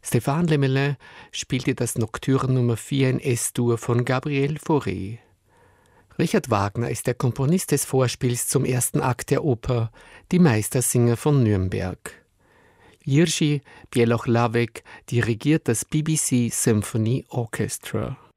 Stéphane Lemelin spielte das Nocturne Nummer 4 in S-Dur von Gabriel Fauré. Richard Wagner ist der Komponist des Vorspiels zum ersten Akt der Oper Die Meistersinger von Nürnberg. Jiří Bělohlávek dirigiert das BBC Symphony Orchestra.